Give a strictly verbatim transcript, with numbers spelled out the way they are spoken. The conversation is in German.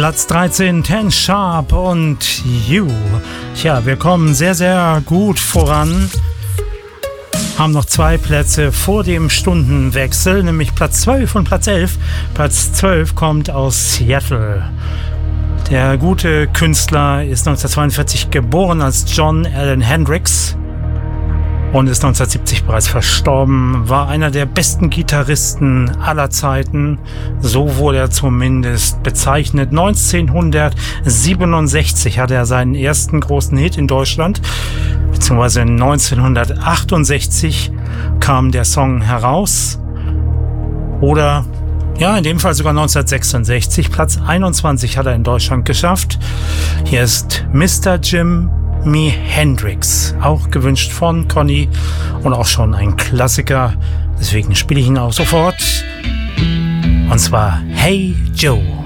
Platz dreizehn, Ten Sharp und You. Tja, wir kommen sehr, sehr gut voran. Haben noch zwei Plätze vor dem Stundenwechsel, nämlich Platz zwölf und Platz elf. Platz zwölf kommt aus Seattle. Der gute Künstler ist neunzehnhundertzweiundvierzig geboren als John Allen Hendricks und ist neunzehnhundertsiebzig bereits verstorben, war einer der besten Gitarristen aller Zeiten, so wurde er zumindest bezeichnet. neunzehnhundertsiebenundsechzig hatte er seinen ersten großen Hit in Deutschland, beziehungsweise neunzehnhundertachtundsechzig kam der Song heraus, oder ja, in dem Fall sogar neunzehnhundertsechsundsechzig, Platz einundzwanzig hat er in Deutschland geschafft. Hier ist Mister Jimi Hendrix, auch gewünscht von Conny und auch schon ein Klassiker. Deswegen spiele ich ihn auch sofort. Und zwar Hey Joe.